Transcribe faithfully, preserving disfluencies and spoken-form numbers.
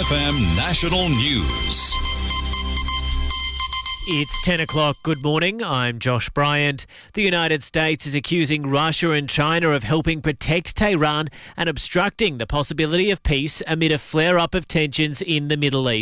F M National News. It's ten o'clock. Good morning. I'm Josh Bryant. The United States is accusing Russia and China of helping protect Tehran and obstructing the possibility of peace amid a flare-up of tensions in the Middle East.